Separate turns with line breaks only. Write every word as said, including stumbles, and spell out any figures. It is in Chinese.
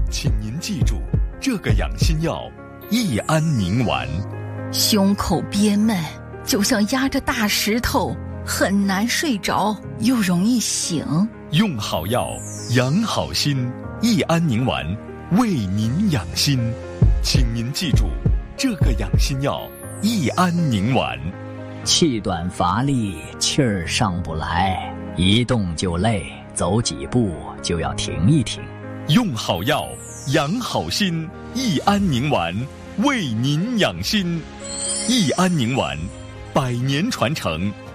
请您记住，这个养心药益安宁丸。
胸口憋闷，就像压着大石头，很难睡着，又容易醒。
用好药，养好心，益安宁丸为您养心。请您记住，这个养心药益安宁丸。
气短乏力，气儿上不来，一动就累，走几步就要停一停。
用好药，养好心，益安宁丸为您养心。益安宁丸，百年传承，